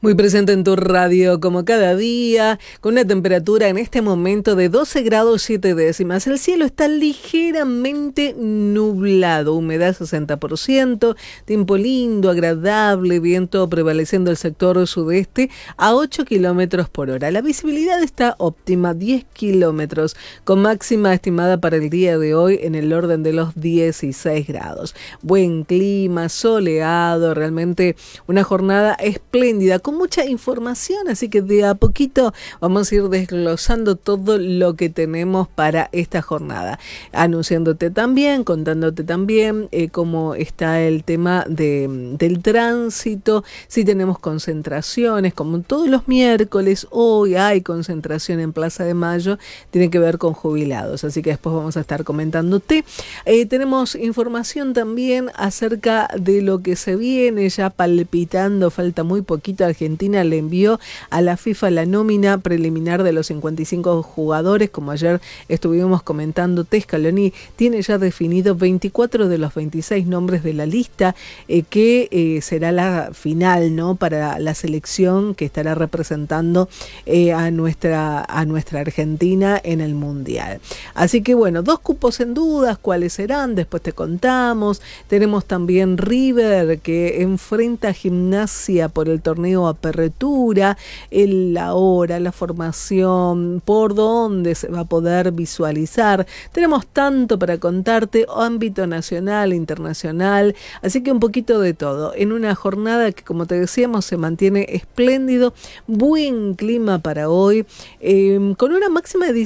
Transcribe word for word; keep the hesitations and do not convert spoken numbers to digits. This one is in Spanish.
Muy presente en tu radio como cada día, con una temperatura en este momento de doce grados siete décimas. El cielo está ligeramente nublado, humedad sesenta por ciento, tiempo lindo, agradable, viento prevaleciendo el sector sudeste a ocho kilómetros por hora. La visibilidad está óptima, diez kilómetros, con máxima estimada para el día de hoy en el orden de los dieciséis grados. Buen clima, soleado, realmente una jornada espléndida, con mucha información, así que de a poquito vamos a ir desglosando todo lo que tenemos para esta jornada, anunciándote también, contándote también eh, cómo está el tema de, del tránsito, si tenemos concentraciones, como todos los miércoles, hoy hay concentración en Plaza de Mayo, tiene que ver con jubilados, así que después vamos a estar comentándote. Eh, tenemos información también acerca de lo que se viene ya palpitando, falta muy poquito. Argentina le envió a la FIFA la nómina preliminar de los cincuenta y cinco jugadores, como ayer estuvimos comentando. Scaloni tiene ya definido veinticuatro de los veintiséis nombres de la lista, eh, que eh, será la final, ¿no?, para la selección que estará representando eh, a nuestra a nuestra Argentina en el Mundial. Así que bueno, dos cupos en dudas, ¿cuáles serán? Después te contamos. Tenemos también River, que enfrenta a Gimnasia por el torneo Apertura, el, la hora, la formación, por dónde se va a poder visualizar. Tenemos tanto para contarte, ámbito nacional, internacional, así que un poquito de todo, en una jornada que, como te decíamos, se mantiene espléndido, buen clima para hoy, eh, con una máxima de